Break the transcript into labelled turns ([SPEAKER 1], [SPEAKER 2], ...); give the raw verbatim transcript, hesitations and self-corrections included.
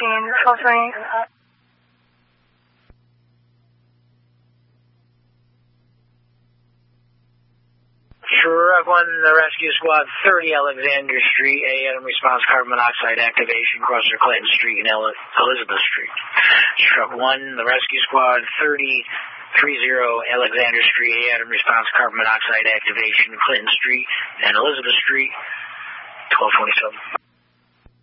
[SPEAKER 1] fifteen, twelve twenty.
[SPEAKER 2] Truck one, the rescue squad, thirty Alexander Street, A M response carbon monoxide activation, crosser Clinton Street and Elizabeth Street. Truck one, the rescue squad, thirty thirty Alexander Street, A M response carbon monoxide activation, Clinton Street and Elizabeth Street, twelve twenty-seven.